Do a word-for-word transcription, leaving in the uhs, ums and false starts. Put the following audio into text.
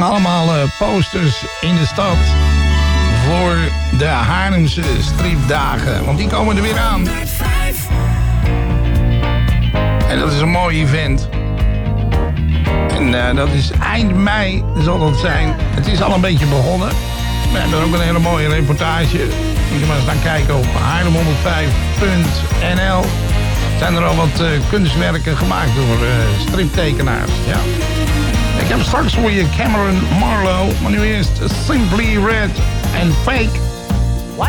allemaal uh, posters in de stad voor de Haarlemse stripdagen. Want die komen er weer aan. En dat is een mooi event. En uh, dat is eind mei zal dat zijn. Het is al een beetje begonnen. We hebben ook een hele mooie reportage. Moet je maar eens naar kijken op haarlem honderdvijf punt n l. Zijn er al wat uh, kunstwerken gemaakt door uh, striptekenaars. Ja. Ik heb straks voor je Cameron Marlowe. Maar nu eerst Simply Red and Fake.